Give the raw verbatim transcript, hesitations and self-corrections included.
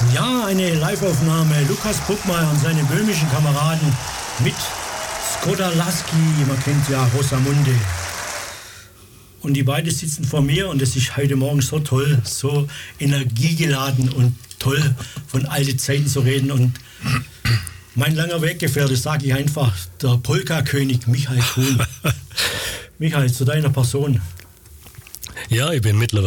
Ja, eine Live-Aufnahme. Lukas Bruckmeier und seine böhmischen Kameraden mit Skoda Lasky, man kennt ja Rosamunde. Und die beiden sitzen vor mir und es ist heute Morgen so toll, so energiegeladen und toll von alten Zeiten zu reden. Und mein langer Weggefährte, sage ich einfach, der Polka-König Michael Kuhn. Michael, zu deiner Person. Ja, ich bin mittlerweile